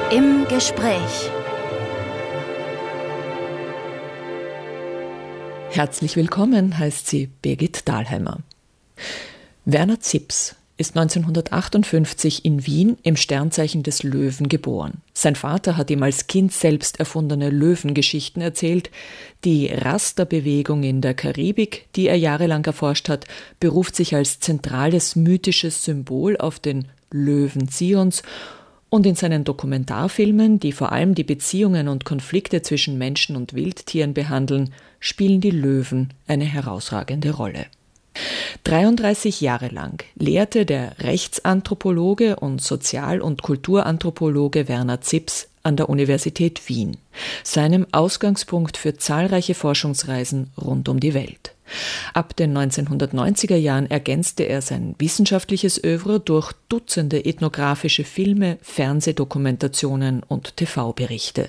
Im Gespräch. Herzlich willkommen, heißt sie Birgit Dahlheimer. Werner Zipse ist 1958 in Wien im Sternzeichen des Löwen geboren. Sein Vater hat ihm als Kind selbst erfundene Löwengeschichten erzählt. Die Rasterbewegung in der Karibik, die er jahrelang erforscht hat, beruft sich als zentrales mythisches Symbol auf den Löwen Zions. Und in seinen Dokumentarfilmen, die vor allem die Beziehungen und Konflikte zwischen Menschen und Wildtieren behandeln, spielen die Löwen eine herausragende Rolle. 33 Jahre lang lehrte der Rechtsanthropologe und Sozial- und Kulturanthropologe Werner Zipse an der Universität Wien, seinem Ausgangspunkt für zahlreiche Forschungsreisen rund um die Welt. Ab den 1990er Jahren ergänzte er sein wissenschaftliches Œuvre durch Dutzende ethnografische Filme, Fernsehdokumentationen und TV-Berichte.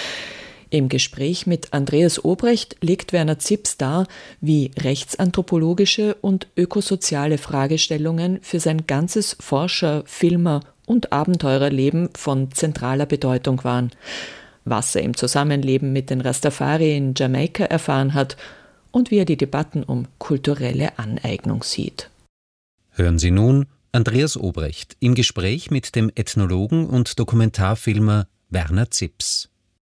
Im Gespräch mit Andreas Obrecht legt Werner Zipse dar, wie rechtsanthropologische und ökosoziale Fragestellungen für sein ganzes Forscher-, Filmer- und Abenteurerleben von zentraler Bedeutung waren, was er im Zusammenleben mit den Rastafari in Jamaika erfahren hat und wie er die Debatten um kulturelle Aneignung sieht. Hören Sie nun Andreas Obrecht im Gespräch mit dem Ethnologen und Dokumentarfilmer Werner Zipse.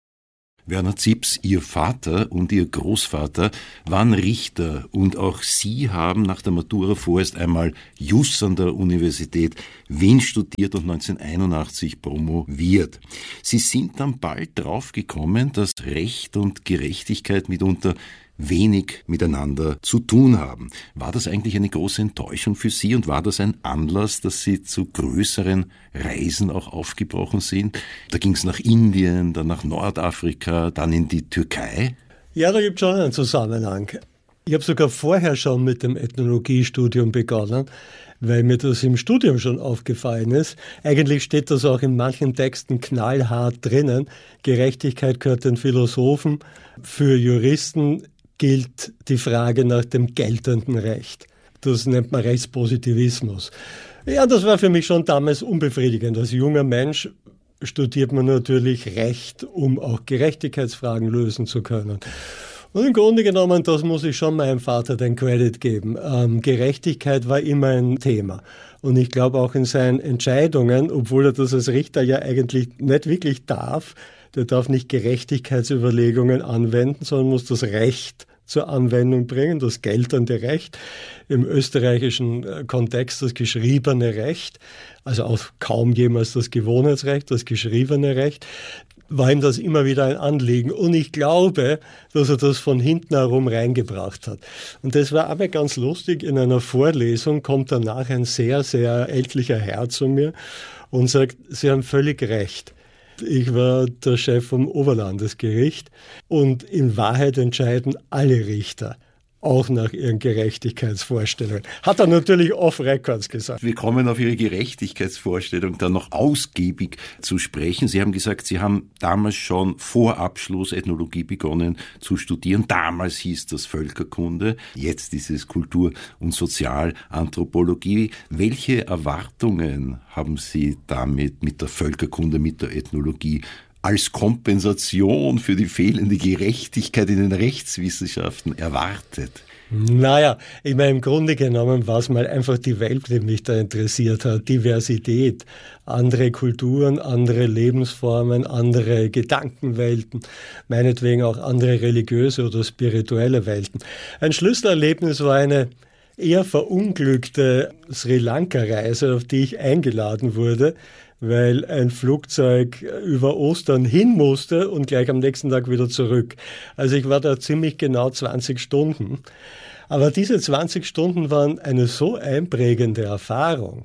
Werner Zipse, Ihr Vater und Ihr Großvater waren Richter und auch Sie haben nach der Matura vorerst einmal Jus an der Universität Wien studiert und 1981 promoviert. Sie sind dann bald draufgekommen, dass Recht und Gerechtigkeit mitunter wenig miteinander zu tun haben. War das eigentlich eine große Enttäuschung für Sie und war das ein Anlass, dass Sie zu größeren Reisen auch aufgebrochen sind? Da ging es nach Indien, dann nach Nordafrika, dann in die Türkei? Ja, da gibt es schon einen Zusammenhang. Ich habe sogar vorher schon mit dem Ethnologiestudium begonnen, weil mir das im Studium schon aufgefallen ist. Eigentlich steht das auch in manchen Texten knallhart drinnen. Gerechtigkeit gehört den Philosophen. Für Juristen gilt die Frage nach dem geltenden Recht. Das nennt man Rechtspositivismus. Ja, das war für mich schon damals unbefriedigend. Als junger Mensch studiert man natürlich Recht, um auch Gerechtigkeitsfragen lösen zu können. Und im Grunde genommen, das muss ich schon meinem Vater den Credit geben. Gerechtigkeit war immer ein Thema. Und ich glaube auch in seinen Entscheidungen, obwohl er das als Richter ja eigentlich nicht wirklich darf, der darf nicht Gerechtigkeitsüberlegungen anwenden, sondern muss das Recht zur Anwendung bringen, das geltende Recht, im österreichischen Kontext das geschriebene Recht, also auch kaum jemals das Gewohnheitsrecht, das geschriebene Recht, war ihm das immer wieder ein Anliegen. Und ich glaube, dass er das von hinten herum reingebracht hat. Und das war aber ganz lustig. In einer Vorlesung kommt danach ein sehr, sehr ältlicher Herr zu mir und sagt, Sie haben völlig recht. Ich war der Chef vom Oberlandesgericht und in Wahrheit entscheiden alle Richter, auch nach ihren Gerechtigkeitsvorstellungen. Hat er natürlich off-records gesagt. Wir kommen auf Ihre Gerechtigkeitsvorstellung dann noch ausgiebig zu sprechen. Sie haben gesagt, Sie haben damals schon vor Abschluss Ethnologie begonnen zu studieren. Damals hieß das Völkerkunde, jetzt ist es Kultur- und Sozialanthropologie. Welche Erwartungen haben Sie damit mit der Völkerkunde, mit der Ethnologie als Kompensation für die fehlende Gerechtigkeit in den Rechtswissenschaften erwartet? Naja, ich meine, im Grunde genommen war es mal einfach die Welt, die mich da interessiert hat. Diversität, andere Kulturen, andere Lebensformen, andere Gedankenwelten, meinetwegen auch andere religiöse oder spirituelle Welten. Ein Schlüsselerlebnis war eine eher verunglückte Sri Lanka-Reise, auf die ich eingeladen wurde, weil ein Flugzeug über Ostern hin musste und gleich am nächsten Tag wieder zurück. Also ich war da ziemlich genau 20 Stunden. Aber diese 20 Stunden waren eine so einprägende Erfahrung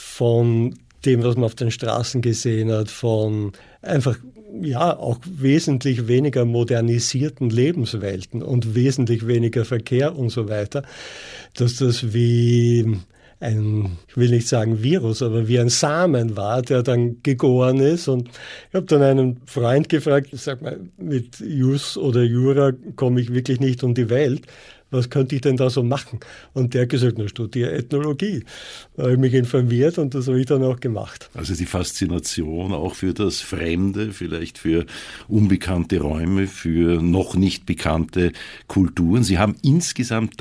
von dem, was man auf den Straßen gesehen hat, von einfach ja auch wesentlich weniger modernisierten Lebenswelten und wesentlich weniger Verkehr und so weiter, dass das wie ich will nicht sagen Virus, aber wie ein Samen war, der dann gegoren ist. Und ich habe dann einen Freund gefragt, sag mal, mit Jus oder Jura komme ich wirklich nicht um die Welt. was könnte ich denn da so machen? Und der hat gesagt, na, studiere Ethnologie. Da habe ich mich informiert und das habe ich dann auch gemacht. Also die Faszination auch für das Fremde, vielleicht für unbekannte Räume, für noch nicht bekannte Kulturen. Sie haben insgesamt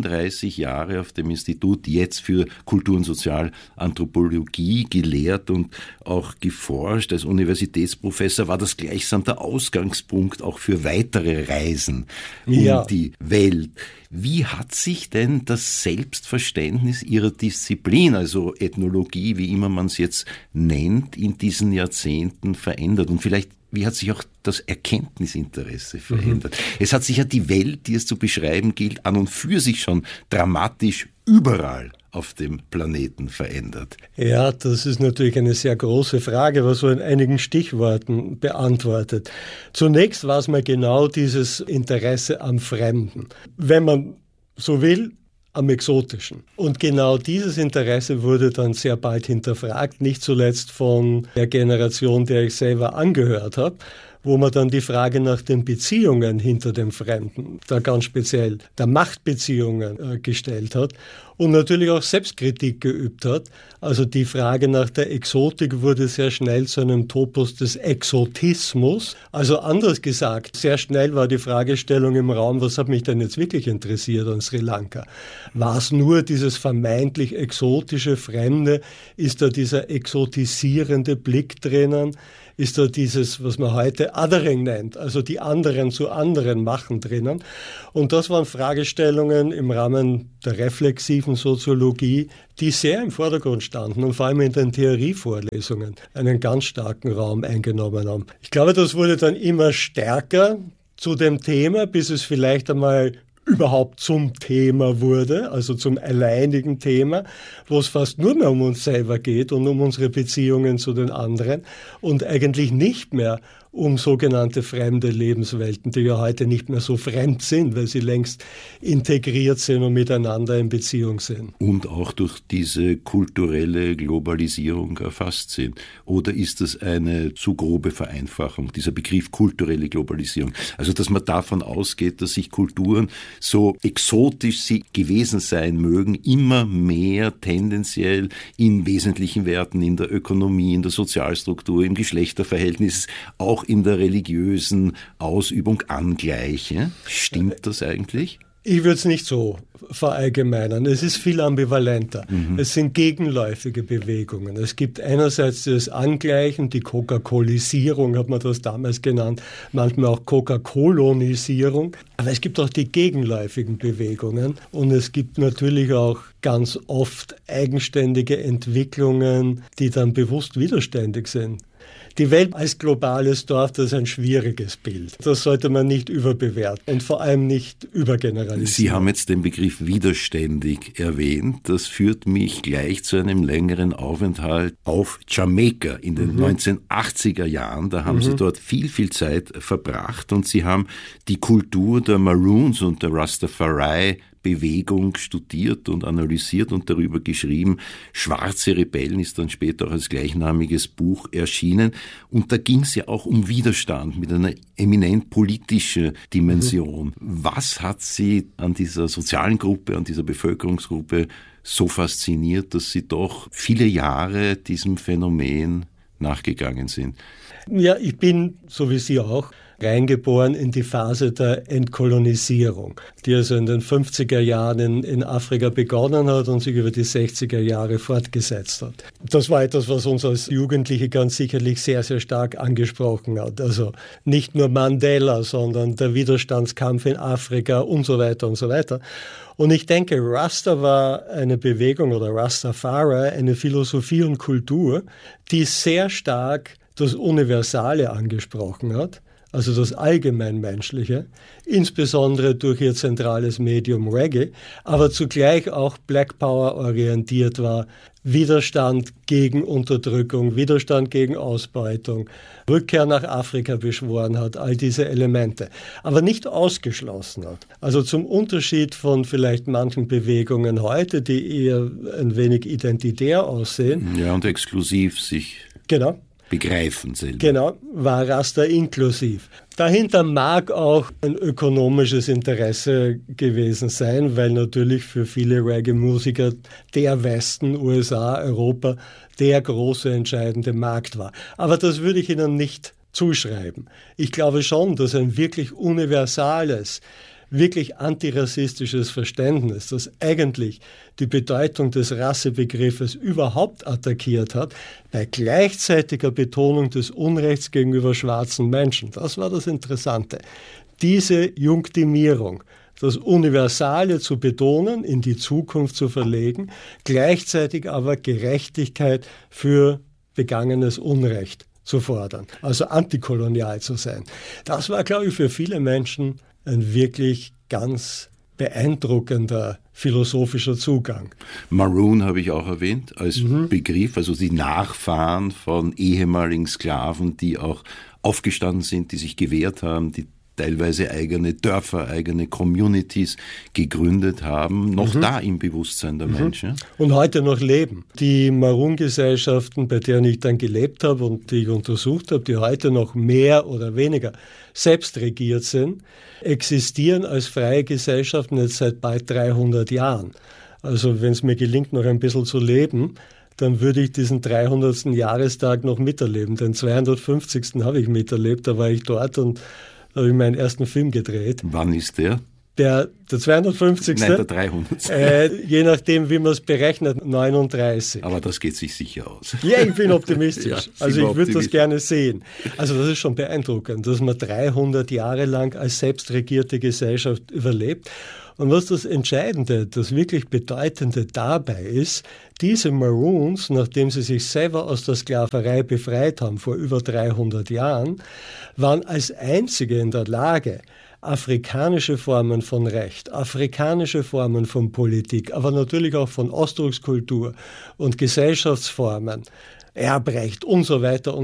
33 Jahre auf dem Institut jetzt für Kultur- und Sozialanthropologie gelehrt und auch geforscht. Als Universitätsprofessor war das gleichsam der Ausgangspunkt auch für weitere Reisen um die Welt. Wie hat sich denn das Selbstverständnis Ihrer Disziplin, also Ethnologie, wie immer man es jetzt nennt, in diesen Jahrzehnten verändert? Und vielleicht, wie hat sich auch das Erkenntnisinteresse verändert? Es hat sich ja die Welt, die es zu beschreiben gilt, an und für sich schon dramatisch überall auf dem Planeten verändert. Ja, das ist natürlich eine sehr große Frage, was so in einigen Stichworten beantwortet. Zunächst war es mal genau dieses Interesse am Fremden. Wenn man so will, am Exotischen. Und genau dieses Interesse wurde dann sehr bald hinterfragt, nicht zuletzt von der Generation, der ich selber angehört habe, wo man dann die Frage nach den Beziehungen hinter dem Fremden, da ganz speziell der Machtbeziehungen gestellt hat und natürlich auch Selbstkritik geübt hat. Also die Frage nach der Exotik wurde sehr schnell zu einem Topos des Exotismus. Also anders gesagt, sehr schnell war die Fragestellung im Raum, was hat mich denn jetzt wirklich interessiert an Sri Lanka? War es nur dieses vermeintlich exotische Fremde? Ist da dieser exotisierende Blick drinnen? Ist da dieses, was man heute Othering nennt, also die anderen zu anderen machen drinnen. Und das waren Fragestellungen im Rahmen der reflexiven Soziologie, die sehr im Vordergrund standen und vor allem in den Theorievorlesungen einen ganz starken Raum eingenommen haben. Ich glaube, das wurde dann immer stärker zu dem Thema, bis es vielleicht einmal überhaupt zum Thema wurde, also zum alleinigen Thema, wo es fast nur mehr um uns selber geht und um unsere Beziehungen zu den anderen und eigentlich nicht mehr um sogenannte fremde Lebenswelten, die ja heute nicht mehr so fremd sind, weil sie längst integriert sind und miteinander in Beziehung sind. Und auch durch diese kulturelle Globalisierung erfasst sind. Oder ist das eine zu grobe Vereinfachung, dieser Begriff kulturelle Globalisierung? Also, dass man davon ausgeht, dass sich Kulturen, so exotisch sie gewesen sein mögen, immer mehr tendenziell in wesentlichen Werten, in der Ökonomie, in der Sozialstruktur, im Geschlechterverhältnis, auch in der religiösen Ausübung angleiche. Stimmt das eigentlich? Ich würde es nicht so verallgemeinern. Es ist viel ambivalenter. Es sind gegenläufige Bewegungen. Es gibt einerseits das Angleichen, die Coca-Colisierung hat man das damals genannt, manchmal auch Coca-Colonisierung. Aber es gibt auch die gegenläufigen Bewegungen und es gibt natürlich auch ganz oft eigenständige Entwicklungen, die dann bewusst widerständig sind. Die Welt als globales Dorf, das ist ein schwieriges Bild. Das sollte man nicht überbewerten und vor allem nicht übergeneralisieren. Sie haben jetzt den Begriff widerständig erwähnt. Das führt mich gleich zu einem längeren Aufenthalt auf Jamaika in den 1980er Jahren. Da haben Sie dort viel, viel Zeit verbracht und Sie haben die Kultur der Maroons und der Rastafari Bewegung studiert und analysiert und darüber geschrieben. Schwarze Rebellen ist dann später auch als gleichnamiges Buch erschienen. Und da ging es ja auch um Widerstand mit einer eminent politischen Dimension. Was hat Sie an dieser sozialen Gruppe, an dieser Bevölkerungsgruppe so fasziniert, dass Sie doch viele Jahre diesem Phänomen nachgegangen sind? Ja, ich bin, so wie Sie auch, reingeboren in die Phase der Entkolonisierung, die also in den 50er Jahren in Afrika begonnen hat und sich über die 60er Jahre fortgesetzt hat. Das war etwas, was uns als Jugendliche ganz sicherlich sehr, sehr stark angesprochen hat. Also nicht nur Mandela, sondern der Widerstandskampf in Afrika und so weiter und so weiter. Und ich denke, Rasta war eine Bewegung oder Rastafari, eine Philosophie und Kultur, die sehr stark das Universale angesprochen hat, also das Allgemeinmenschliche, insbesondere durch ihr zentrales Medium Reggae, aber zugleich auch Black Power orientiert war, Widerstand gegen Unterdrückung, Widerstand gegen Ausbeutung, Rückkehr nach Afrika beschworen hat, all diese Elemente, aber nicht ausgeschlossen hat. Also zum Unterschied von vielleicht manchen Bewegungen heute, die eher ein wenig identitär aussehen. Ja, und exklusiv sich. Genau. begreifen selber. Genau, war Rasta inklusiv. Dahinter mag auch ein ökonomisches Interesse gewesen sein, weil natürlich für viele Reggae-Musiker der Westen, USA, Europa, der große entscheidende Markt war. Aber das würde ich Ihnen nicht zuschreiben. Ich glaube schon, dass ein wirklich universales, wirklich antirassistisches Verständnis, das eigentlich die Bedeutung des Rassebegriffes überhaupt attackiert hat, bei gleichzeitiger Betonung des Unrechts gegenüber schwarzen Menschen. Das war das Interessante. Diese Junktimierung, das Universale zu betonen, in die Zukunft zu verlegen, gleichzeitig aber Gerechtigkeit für begangenes Unrecht zu fordern, also antikolonial zu sein. Das war, glaube ich, für viele Menschen ein wirklich ganz beeindruckender philosophischer Zugang. Maroon habe ich auch erwähnt als Begriff, also die Nachfahren von ehemaligen Sklaven, die auch aufgestanden sind, die sich gewehrt haben, die teilweise eigene Dörfer, eigene Communities gegründet haben, noch da im Bewusstsein der Menschen. Und heute noch leben. Die Maroon-Gesellschaften, bei denen ich dann gelebt habe und die ich untersucht habe, die heute noch mehr oder weniger selbst regiert sind, existieren als freie Gesellschaften jetzt seit bald 300 Jahren. Also wenn es mir gelingt, noch ein bisschen zu leben, dann würde ich diesen 300. Jahrestag noch miterleben. Den 250. habe ich miterlebt, da war ich dort und da habe ich meinen ersten Film gedreht. Wann ist der? Der 250. Nein, der 300. Je nachdem, wie man es berechnet, 39. Aber das geht sich sicher aus. Ja, ich bin optimistisch. Ja, also ich würde das gerne sehen. Also das ist schon beeindruckend, dass man 300 Jahre lang als selbstregierte Gesellschaft überlebt. Und was das Entscheidende, das wirklich Bedeutende dabei ist, diese Maroons, nachdem sie sich selber aus der Sklaverei befreit haben vor über 300 Jahren, waren als einzige in der Lage, afrikanische Formen von Recht, afrikanische Formen von Politik, aber natürlich auch von Ausdruckskultur und Gesellschaftsformen, Erbrecht und so weiter,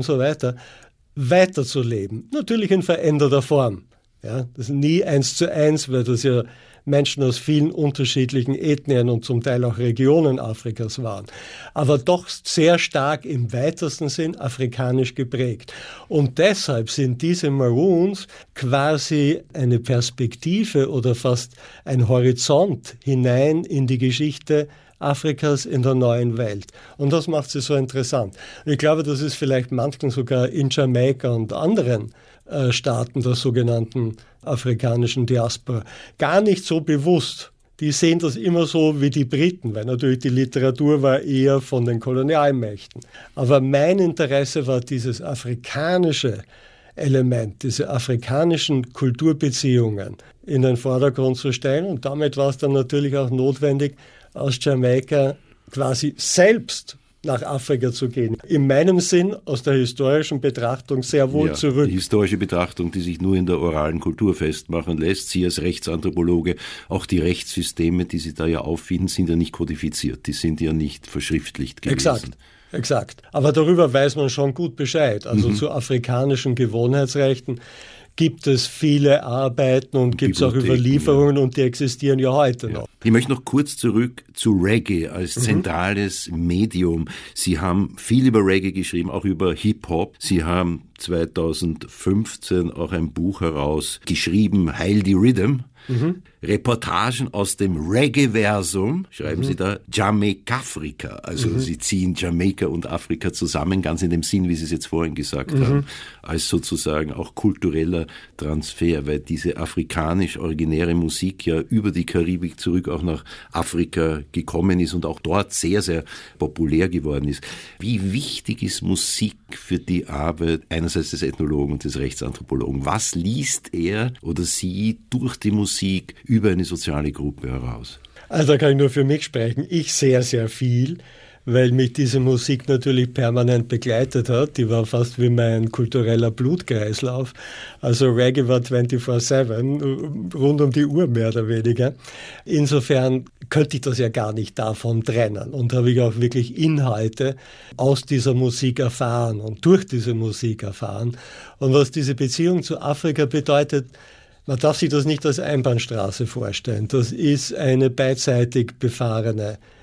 weiterzuleben. Natürlich in veränderter Form. Ja, das ist nie 1:1, weil das ja Menschen aus vielen unterschiedlichen Ethnien und zum Teil auch Regionen Afrikas waren, aber doch sehr stark im weitesten Sinn afrikanisch geprägt. Und deshalb sind diese Maroons quasi eine Perspektive oder fast ein Horizont hinein in die Geschichte Afrikas in der neuen Welt. Und das macht sie so interessant. Ich glaube, das ist vielleicht manchen sogar in Jamaika und anderen Staaten der sogenannten afrikanischen Diaspora gar nicht so bewusst. Die sehen das immer so wie die Briten, weil natürlich die Literatur war eher von den Kolonialmächten. Aber mein Interesse war dieses afrikanische Element, diese afrikanischen Kulturbeziehungen in den Vordergrund zu stellen. Und damit war es dann natürlich auch notwendig, aus Jamaika quasi selbst nach Afrika zu gehen. In meinem Sinn, aus der historischen Betrachtung sehr wohl zurück. Die historische Betrachtung, die sich nur in der oralen Kultur festmachen lässt. Sie als Rechtsanthropologe, auch die Rechtssysteme, die Sie da ja auffinden, sind ja nicht kodifiziert. Die sind ja nicht verschriftlicht gewesen. Exakt. Aber darüber weiß man schon gut Bescheid. Also zu afrikanischen Gewohnheitsrechten gibt es viele Arbeiten und gibt es auch Überlieferungen und die existieren ja heute noch. Ich möchte noch kurz zurück zu Reggae als zentrales Medium. Sie haben viel über Reggae geschrieben, auch über Hip-Hop. Sie haben 2015 auch ein Buch herausgeschrieben, Heil die Rhythm. Reportagen aus dem Reggae-Versum, schreiben Sie da, Jamaika-Afrika. Also Sie ziehen Jamaika und Afrika zusammen, ganz in dem Sinn, wie Sie es jetzt vorhin gesagt haben, als sozusagen auch kultureller Transfer, weil diese afrikanisch-originäre Musik ja über die Karibik zurück auch nach Afrika gekommen ist und auch dort sehr, sehr populär geworden ist. Wie wichtig ist Musik für die Arbeit einerseits des Ethnologen und des Rechtsanthropologen? Was liest er oder sie durch die Musik über eine soziale Gruppe heraus? Also da kann ich nur für mich sprechen. Ich sehr, sehr viel, weil mich diese Musik natürlich permanent begleitet hat. Die war fast wie mein kultureller Blutkreislauf. Also Reggae war 24/7, rund um die Uhr mehr oder weniger. Insofern könnte ich das ja gar nicht davon trennen. Und habe ich auch wirklich Inhalte aus dieser Musik erfahren und durch diese Musik erfahren. Und was diese Beziehung zu Afrika bedeutet, man darf sich das nicht als Einbahnstraße vorstellen. Das ist eine beidseitig befahrene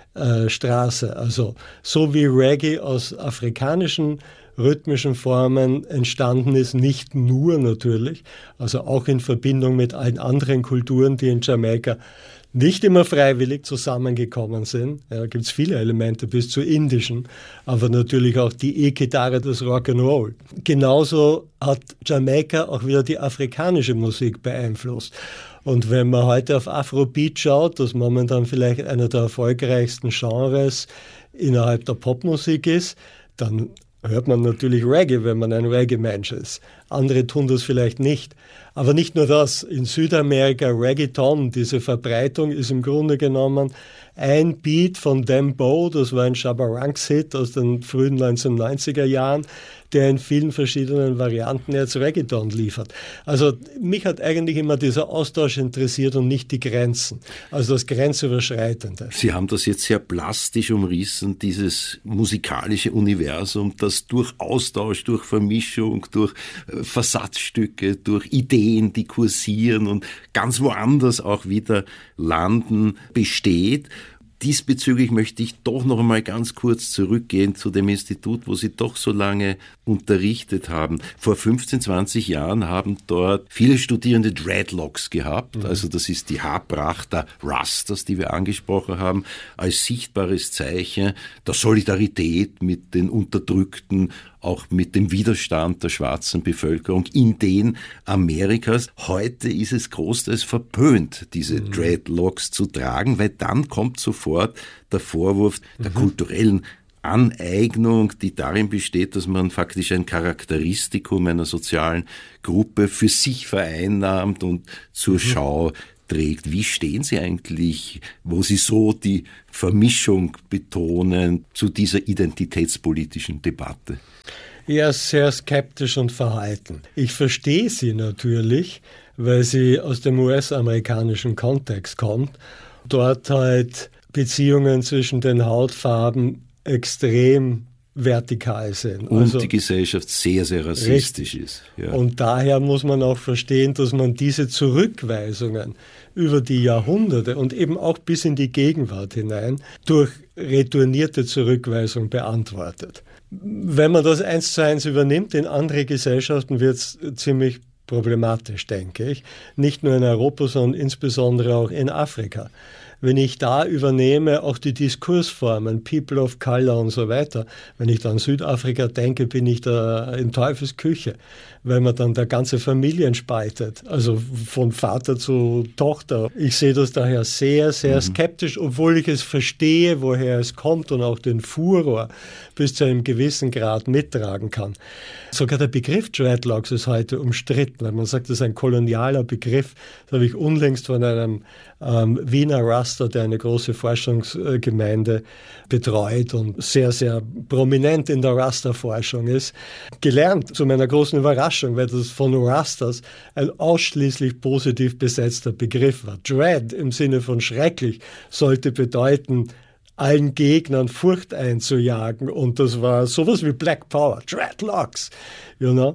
Straße. Also so wie Reggae aus afrikanischen rhythmischen Formen entstanden ist, nicht nur natürlich, also auch in Verbindung mit allen anderen Kulturen, die in Jamaika nicht immer freiwillig zusammengekommen sind. Ja, gibt es viele Elemente bis zu indischen, aber natürlich auch die E-Gitarre des Rock'n'Roll. Genauso hat Jamaika auch wieder die afrikanische Musik beeinflusst. Und wenn man heute auf Afrobeat schaut, das momentan vielleicht einer der erfolgreichsten Genres innerhalb der Popmusik ist, dann hört man natürlich Reggae, wenn man ein Reggae-Mensch ist. Andere tun das vielleicht nicht. Aber nicht nur das. In Südamerika Reggaeton, diese Verbreitung ist im Grunde genommen ein Beat von Dembow, das war ein Shabba-Ranks-Hit aus den frühen 1990er Jahren, der in vielen verschiedenen Varianten jetzt Reggaeton liefert. Also mich hat eigentlich immer dieser Austausch interessiert und nicht die Grenzen, also das Grenzüberschreitende. Sie haben das jetzt sehr plastisch umrissen, dieses musikalische Universum, das durch Austausch, durch Vermischung, durch Versatzstücke, durch Ideen, die kursieren und ganz woanders auch wieder landen, besteht. Diesbezüglich möchte ich doch noch einmal ganz kurz zurückgehen zu dem Institut, wo Sie doch so lange unterrichtet haben. Vor 15, 20 Jahren haben dort viele Studierende Dreadlocks gehabt. Also das ist die Haarpracht der Rastas, die wir angesprochen haben, als sichtbares Zeichen der Solidarität mit den Unterdrückten, auch mit dem Widerstand der schwarzen Bevölkerung in den Amerikas. Heute ist es großteils verpönt, diese Dreadlocks zu tragen, weil dann kommt sofort der Vorwurf der kulturellen Aneignung, die darin besteht, dass man faktisch ein Charakteristikum einer sozialen Gruppe für sich vereinnahmt und zur Schau trägt. Wie stehen Sie eigentlich, wo Sie so die Vermischung betonen, zu dieser identitätspolitischen Debatte? Ja, sehr skeptisch und verhalten. Ich verstehe sie natürlich, weil sie aus dem US-amerikanischen Kontext kommt. Dort halt Beziehungen zwischen den Hautfarben extrem vertikal sind. Und also die Gesellschaft sehr, sehr rassistisch ist. Ja. Und daher muss man auch verstehen, dass man diese Zurückweisungen über die Jahrhunderte und eben auch bis in die Gegenwart hinein durch retournierte Zurückweisung beantwortet. Wenn man das 1:1 übernimmt in andere Gesellschaften, wird es ziemlich problematisch, denke ich. Nicht nur in Europa, sondern insbesondere auch in Afrika. Wenn ich da übernehme, auch die Diskursformen, People of Color und so weiter, wenn ich da an Südafrika denke, bin ich da in Teufels Küche, weil man dann der ganze Familien spaltet, also von Vater zu Tochter. Ich sehe das daher sehr, sehr skeptisch, obwohl ich es verstehe, woher es kommt und auch den Furor bis zu einem gewissen Grad mittragen kann. Sogar der Begriff Dreadlocks ist heute umstritten, weil man sagt, das ist ein kolonialer Begriff. Das habe ich unlängst von einem Wiener Rasta, der eine große Forschungsgemeinde betreut und sehr, sehr prominent in der Rasta-Forschung ist, gelernt, zu meiner großen Überraschung, weil das von Rastas ein ausschließlich positiv besetzter Begriff war. Dread im Sinne von schrecklich sollte bedeuten, allen Gegnern Furcht einzujagen, und das war sowas wie Black Power, Dreadlocks, you know,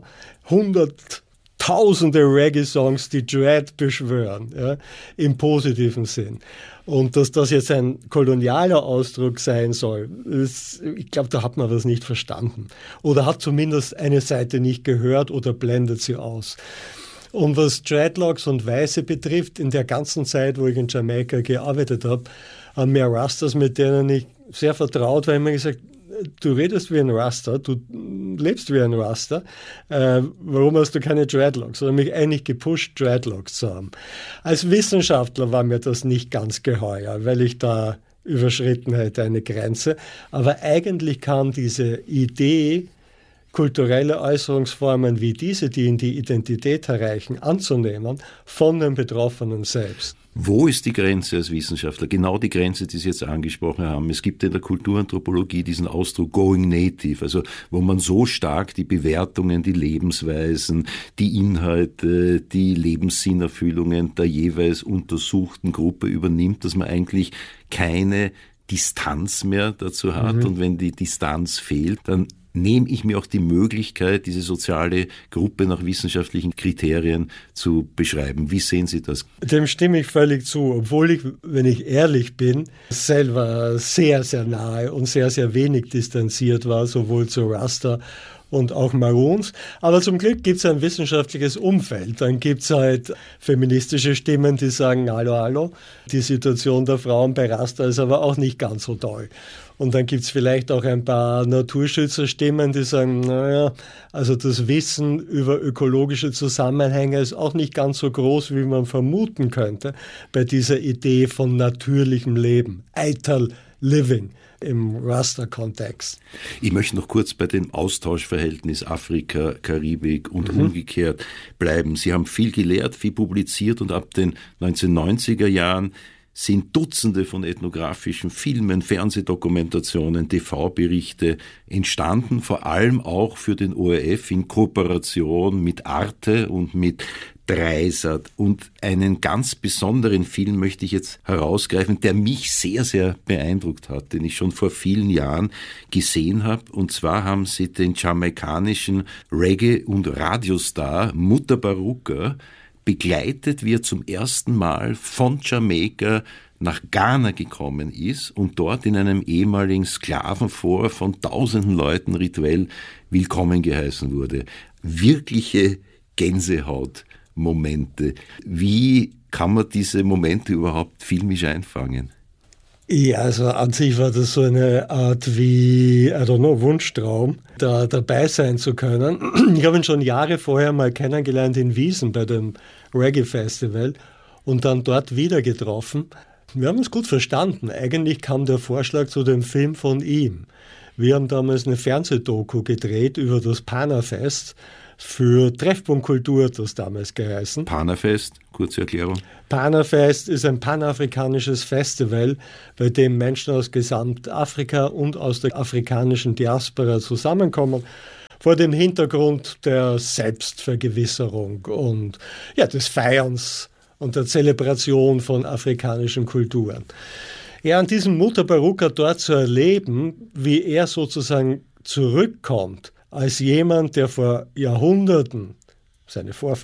Tausende Reggae-Songs, die Dread beschwören, ja, im positiven Sinn. Und dass das jetzt ein kolonialer Ausdruck sein soll, ich glaube, da hat man das nicht verstanden. Oder hat zumindest eine Seite nicht gehört oder blendet sie aus. Und was Dreadlocks und Weiße betrifft, in der ganzen Zeit, wo ich in Jamaika gearbeitet habe, haben mir Rastas, mit denen ich sehr vertraut war, immer gesagt, du redest wie ein Rasta, du lebst wie ein Rasta, warum hast du keine Dreadlocks? Oder mich eigentlich gepusht, Dreadlocks zu haben. Als Wissenschaftler war mir das nicht ganz geheuer, weil ich da überschritten hätte eine Grenze. Aber eigentlich kam diese Idee, kulturelle Äußerungsformen wie diese, die in die Identität erreichen, anzunehmen, von den Betroffenen selbst. Wo ist die Grenze als Wissenschaftler? Genau die Grenze, die Sie jetzt angesprochen haben. Es gibt in der Kulturanthropologie diesen Ausdruck Going Native, also wo man so stark die Bewertungen, die Lebensweisen, die Inhalte, die Lebenssinnerfüllungen der jeweils untersuchten Gruppe übernimmt, dass man eigentlich keine Distanz mehr dazu hat. Und wenn die Distanz fehlt, dann nehme ich mir auch die Möglichkeit, diese soziale Gruppe nach wissenschaftlichen Kriterien zu beschreiben. Wie sehen Sie das? Dem stimme ich völlig zu, obwohl ich, wenn ich ehrlich bin, selber sehr, sehr nahe und sehr, sehr wenig distanziert war, sowohl zu Rasta und auch Maroons. Aber zum Glück gibt es ein wissenschaftliches Umfeld. Dann gibt es halt feministische Stimmen, die sagen, hallo, die Situation der Frauen bei Rasta ist aber auch nicht ganz so toll. Und dann gibt es vielleicht auch ein paar Naturschützerstimmen, die sagen, naja, also das Wissen über ökologische Zusammenhänge ist auch nicht ganz so groß, wie man vermuten könnte, bei dieser Idee von natürlichem Leben, eitel living im Rasta-Kontext. Ich möchte noch kurz bei dem Austauschverhältnis Afrika, Karibik und umgekehrt bleiben. Sie haben viel gelehrt, viel publiziert und ab den 1990er Jahren sind Dutzende von ethnografischen Filmen, Fernsehdokumentationen, TV-Berichte entstanden, vor allem auch für den ORF in Kooperation mit Arte und mit Dreisat. Und einen ganz besonderen Film möchte ich jetzt herausgreifen, der mich sehr, sehr beeindruckt hat, den ich schon vor vielen Jahren gesehen habe. Und zwar haben sie den jamaikanischen Reggae- und Radiostar Mutta Baruka begleitet, wie er zum ersten Mal von Jamaika nach Ghana gekommen ist und dort in einem ehemaligen Sklavenfort von tausenden Leuten rituell willkommen geheißen wurde. Wirkliche Gänsehautmomente. Wie kann man diese Momente überhaupt filmisch einfangen? Ja, also an sich war das so eine Art wie, Wunschtraum, da dabei sein zu können. Ich habe ihn schon Jahre vorher mal kennengelernt in Wiesen bei dem Reggae-Festival und dann dort wieder getroffen. Wir haben uns gut verstanden. Eigentlich kam der Vorschlag zu dem Film von ihm. Wir haben damals eine Fernsehdoku gedreht über das Panafest für Treffpunkt Kultur, hat das damals geheißen. Panafest, kurze Erklärung. Panafest ist ein panafrikanisches Festival, bei dem Menschen aus Gesamtafrika und aus der afrikanischen Diaspora zusammenkommen, vor dem Hintergrund der Selbstvergewisserung und des Feierns und der Zelebration von afrikanischen Kulturen. Ja, an diesem Mutta Baruka dort zu erleben, wie er sozusagen zurückkommt, als jemand, der vor Jahrhunderten seine Vorfahren